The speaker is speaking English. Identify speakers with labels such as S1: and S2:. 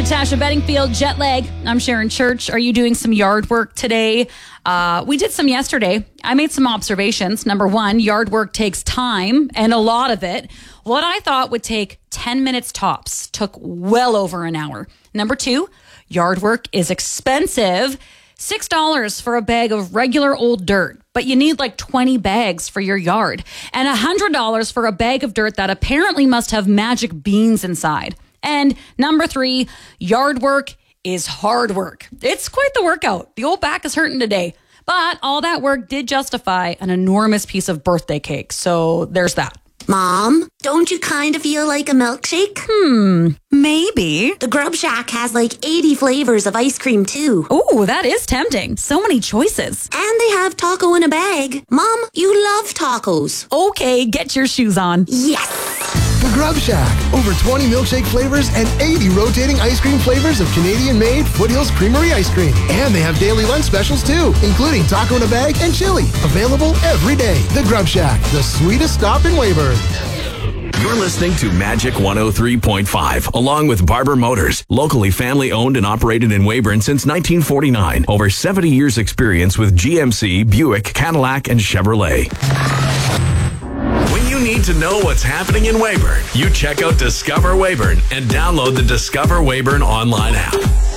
S1: Natasha Bedingfield, jet lag. I'm Sharon Church. Are you doing some yard work today? We did some yesterday. I made some observations. Number one, yard work takes time, and a lot of it. What I thought would take 10 minutes tops took well over an hour. Number two, yard work is expensive. $6 for a bag of regular old dirt, but you need like 20 bags for your yard. And $100 for a bag of dirt that apparently must have magic beans inside. And number three, yard work is hard work. It's quite the workout. The old back is hurting today. But all that work did justify an enormous piece of birthday cake. So there's that.
S2: Mom, don't you kind of feel like a milkshake?
S1: Maybe.
S2: The Grub Shack has like 80 flavors of ice cream too.
S1: Ooh, that is tempting. So many choices.
S2: And they have taco in a bag. Mom, you love tacos.
S1: Okay, get your shoes on.
S2: Yes!
S3: The Grub Shack. Over 20 milkshake flavors and 80 rotating ice cream flavors of Canadian-made Foothills Creamery ice cream. And they have daily lunch specials too, including taco in a bag and chili. Available every day. The Grub Shack, the sweetest stop in Weyburn.
S4: You're listening to Magic 103.5, along with Barber Motors, locally family-owned and operated in Weyburn since 1949. Over 70 years experience with GMC, Buick, Cadillac, and Chevrolet. When you need to know what's happening in Weyburn, you check out Discover Weyburn and download the Discover Weyburn online app.